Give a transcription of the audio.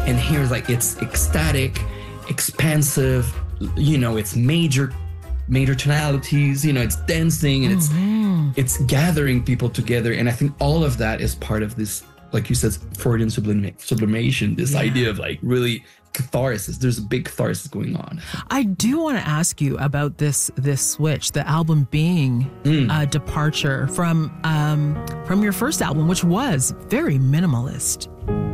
And here's like, it's ecstatic, expansive, you know, it's major tonalities, you know, it's dancing and it's gathering people together. And I think all of that is part of this, like you said, Freudian sublimation, this idea of like really catharsis. There's a big catharsis going on. I do want to ask you about this switch, the album being a departure from your first album, which was very minimalist.